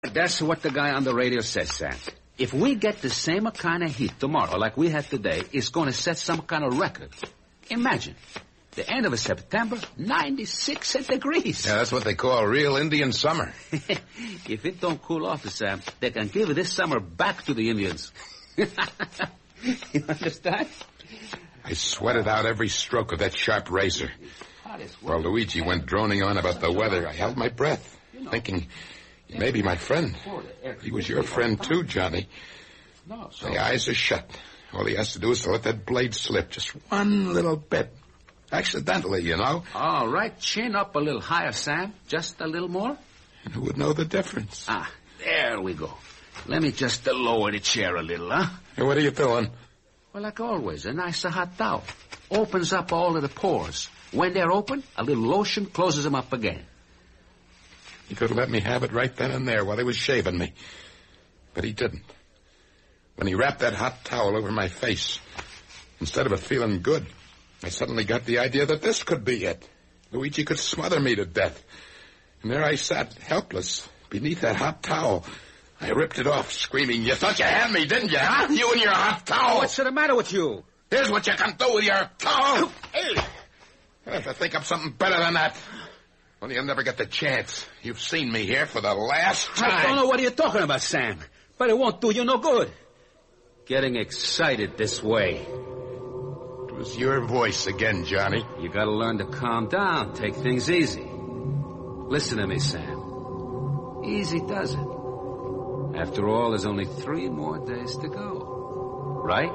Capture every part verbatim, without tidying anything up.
That's what the guy on the radio says, Sam. If we get the same kind of heat tomorrow like we had today, it's going to set some kind of record. Imagine. The end of September, ninety-six degrees. Yeah, that's what they call real Indian summer. If it don't cool off, Sam, they can give this summer back to the Indians. You understand? I sweated out every stroke of that sharp razor. While Luigi went droning on about the weather, I held my breath, thinking, he may be my friend. He was your friend too, Johnny. My eyes are shut. All he has to do is to let that blade slip just one little bit. Accidentally, you know. All right, chin up a little higher, Sam. Just a little more. And who would know the difference? Ah, there we go. Let me just uh, lower the chair a little, huh? Hey, what are you doing? Well, like always, a nice hot towel. Opens up all of the pores. When they're open, a little lotion closes them up again. He could have let me have it right then and there while he was shaving me. But he didn't. When he wrapped that hot towel over my face, instead of it feeling good, I suddenly got the idea that this could be it. Luigi could smother me to death. And there I sat, helpless, beneath that hot towel. I ripped it off, screaming, you thought you had me, didn't you, huh? You and your hot towel. Oh, what's the matter with you? Here's what you can do with your towel. Hey. I have to think of something better than that. Well, you'll never get the chance. You've seen me here for the last time. I don't know what you're talking about, Sam. But it won't do you no good. Getting excited this way. It was your voice again, Johnny. You gotta learn to calm down. Take things easy. Listen to me, Sam. Easy does it. After all, there's only three more days to go. Right?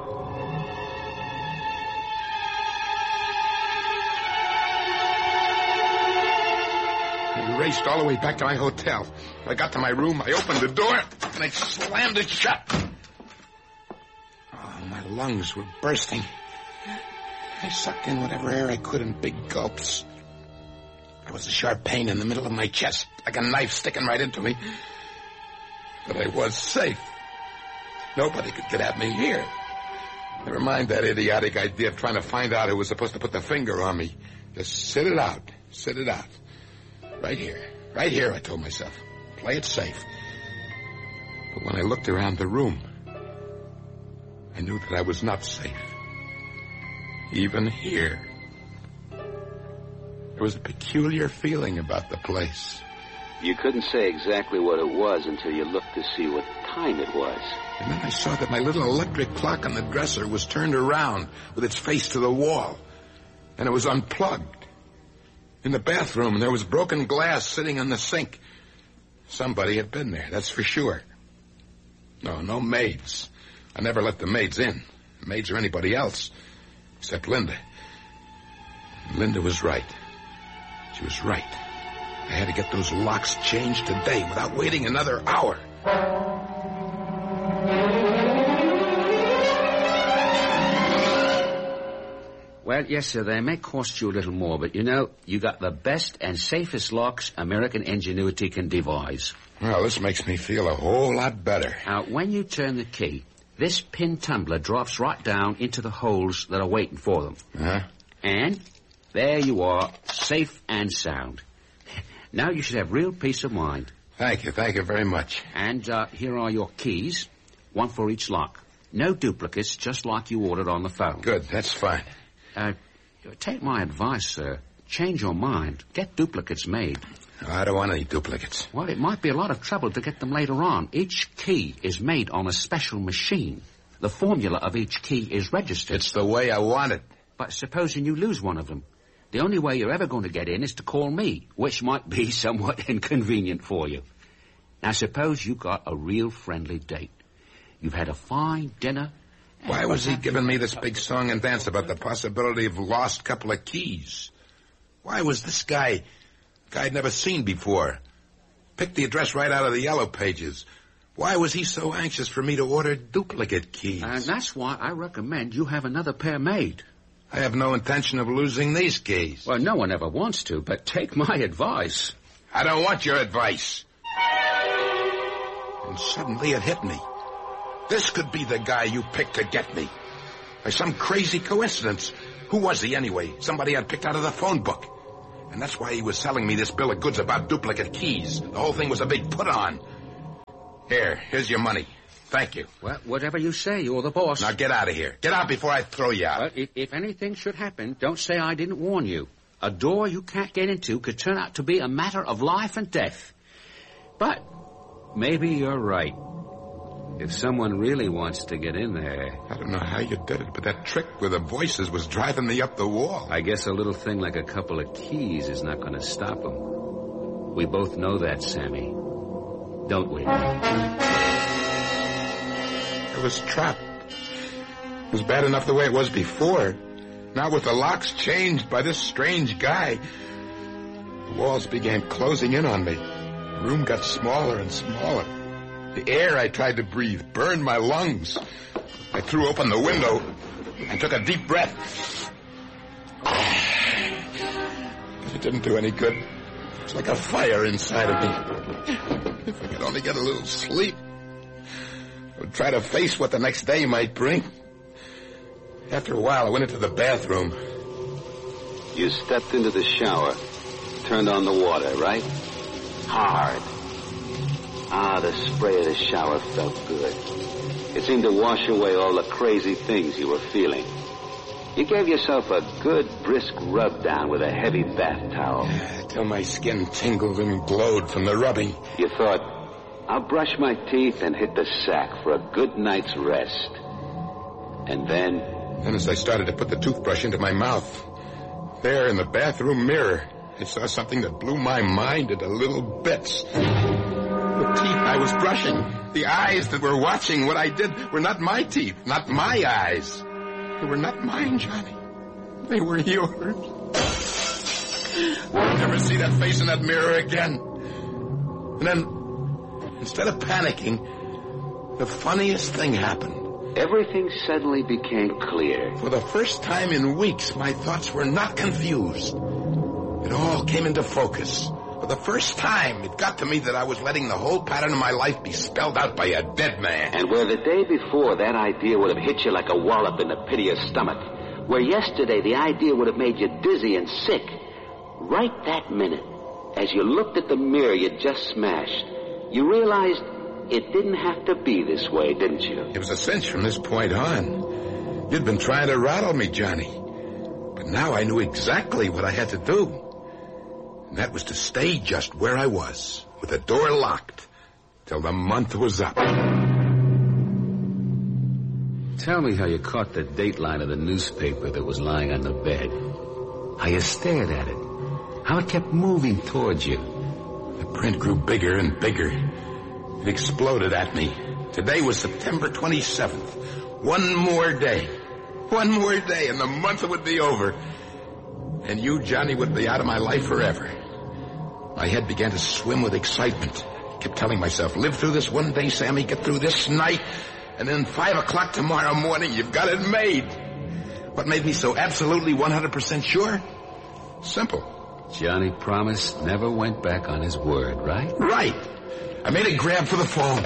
I raced all the way back to my hotel. When I got to my room, I opened the door, and I slammed it shut. Oh, my lungs were bursting. I sucked in whatever air I could in big gulps. There was a sharp pain in the middle of my chest, like a knife sticking right into me. But I was safe. Nobody could get at me here. Never mind that idiotic idea of trying to find out who was supposed to put the finger on me. Just sit it out. Sit it out. Right here. Right here, I told myself. Play it safe. But when I looked around the room, I knew that I was not safe. Even here. There was a peculiar feeling about the place. You couldn't say exactly what it was until you looked to see what time it was. And then I saw that my little electric clock on the dresser was turned around with its face to the wall. And it was unplugged. In the bathroom, there was broken glass sitting on the sink. Somebody had been there, that's for sure. No, no maids. I never let the maids in. Maids or anybody else. Except Linda. Linda was right. She was right. I had to get those locks changed today without waiting another hour. Well, yes, sir, they may cost you a little more, but, you know, you got the best and safest locks American ingenuity can devise. Well, this makes me feel a whole lot better. Now, when you turn the key, this pin tumbler drops right down into the holes that are waiting for them. Uh-huh. And there you are, safe and sound. Now you should have real peace of mind. Thank you, thank you very much. And uh, here are your keys, one for each lock. No duplicates, just like you ordered on the phone. Good, that's fine. Uh, take my advice, sir. Change your mind. Get duplicates made. No, I don't want any duplicates. Well, it might be a lot of trouble to get them later on. Each key is made on a special machine. The formula of each key is registered. It's the way I want it. But supposing you lose one of them, the only way you're ever going to get in is to call me, which might be somewhat inconvenient for you. Now, suppose you got a real friendly date. You've had a fine dinner. Why was he giving me this big song and dance about the possibility of a lost couple of keys? Why was this guy, guy I'd never seen before, picked the address right out of the yellow pages? Why was he so anxious for me to order duplicate keys? And that's why I recommend you have another pair made. I have no intention of losing these keys. Well, no one ever wants to, but take my advice. I don't want your advice. And suddenly it hit me. This could be the guy you picked to get me. By some crazy coincidence. Who was he anyway? Somebody I'd picked out of the phone book. And that's why he was selling me this bill of goods about duplicate keys. The whole thing was a big put-on. Here, here's your money. Thank you. Well, whatever you say, you're the boss. Now get out of here. Get out before I throw you out. Well, if, if anything should happen, don't say I didn't warn you. A door you can't get into could turn out to be a matter of life and death. But maybe you're right. If someone really wants to get in there... I don't know how you did it, but that trick with the voices was driving me up the wall. I guess a little thing like a couple of keys is not going to stop them. We both know that, Sammy. Don't we? I was trapped. It was bad enough the way it was before. Now with the locks changed by this strange guy, the walls began closing in on me. The room got smaller and smaller. The air I tried to breathe burned my lungs. I threw open the window and took a deep breath. But it didn't do any good. It was like a fire inside of me. If I could only get a little sleep, I would try to face what the next day might bring. After a while, I went into the bathroom. You stepped into the shower, turned on the water, right? Hard. Ah, the spray of the shower felt good. It seemed to wash away all the crazy things you were feeling. You gave yourself a good, brisk rub down with a heavy bath towel. Till my skin tingled and glowed from the rubbing. You thought, I'll brush my teeth and hit the sack for a good night's rest. And then... Then as I started to put the toothbrush into my mouth, there in the bathroom mirror, I saw something that blew my mind into little bits. The teeth I was brushing, the eyes that were watching what I did were not my teeth, not my eyes. They were not mine, Johnny. They were yours. I'll never see that face in that mirror again. And then, instead of panicking, the funniest thing happened. Everything suddenly became clear. For the first time in weeks, my thoughts were not confused. It all came into focus. For the first time, it got to me that I was letting the whole pattern of my life be spelled out by a dead man. And where the day before that idea would have hit you like a wallop in the pit of your stomach, where yesterday the idea would have made you dizzy and sick, right that minute, as you looked at the mirror you'd just smashed, you realized it didn't have to be this way, didn't you? It was a cinch from this point on. You'd been trying to rattle me, Johnny. But now I knew exactly what I had to do. And that was to stay just where I was, with the door locked, till the month was up. Tell me how you caught the dateline of the newspaper that was lying on the bed. How you stared at it. How it kept moving towards you. The print grew bigger and bigger. It exploded at me. Today was September twenty-seventh. One more day. One more day and the month would be over. And you, Johnny, would be out of my life forever. My head began to swim with excitement. I kept telling myself, live through this one day, Sammy, get through this night, and then five o'clock tomorrow morning, you've got it made. What made me so absolutely one hundred percent sure? Simple. Johnny Promise never went back on his word, right? Right. I made a grab for the phone.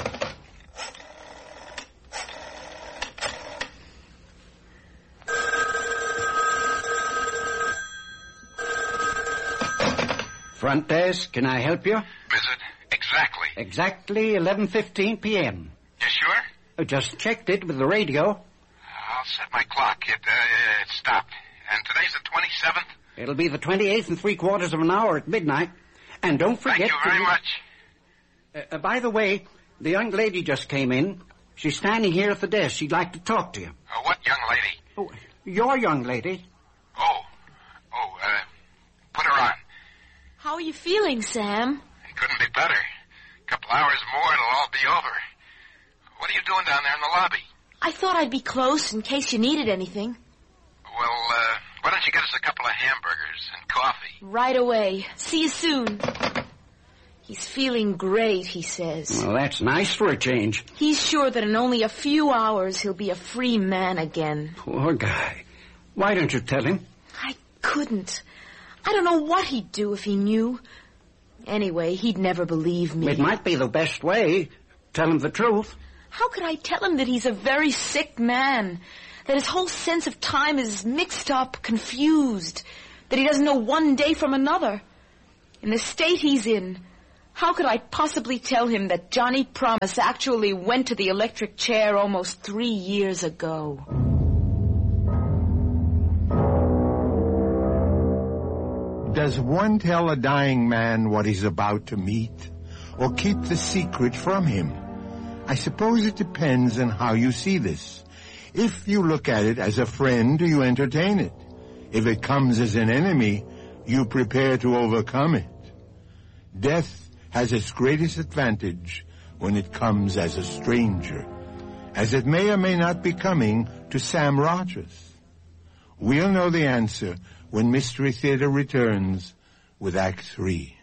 Front desk, can I help you? Is it? Exactly. Exactly eleven fifteen p.m. You sure? I just checked it with the radio. I'll set my clock. It, uh, it stopped. And today's the twenty-seventh? It'll be the twenty-eighth and three quarters of an hour at midnight. And don't forget... Thank you very to... much. Uh, uh, by the way, the young lady just came in. She's standing here at the desk. She'd like to talk to you. Uh, what young lady? Oh, your young lady. Oh. Oh, uh, put her on. How are you feeling, Sam? It couldn't be better. A couple hours more and it'll all be over. What are you doing down there in the lobby? I thought I'd be close in case you needed anything. Well, uh, why don't you get us a couple of hamburgers and coffee? Right away. See you soon. He's feeling great, he says. Well, that's nice for a change. He's sure that in only a few hours he'll be a free man again. Poor guy. Why don't you tell him? I couldn't. I don't know what he'd do if he knew. Anyway, he'd never believe me. It might be the best way. Tell him the truth. How could I tell him that he's a very sick man? That his whole sense of time is mixed up, confused. That he doesn't know one day from another. In the state he's in, How could I possibly tell him that Johnny Promise actually went to the electric chair almost three years ago? Does one tell a dying man what he's about to meet, or keep the secret from him? I suppose it depends on how you see this. If you look at it as a friend, you entertain it. If it comes as an enemy, you prepare to overcome it. Death has its greatest advantage when it comes as a stranger, as it may or may not be coming to Sam Rogers. We'll know the answer when Mystery Theater returns with Act Three.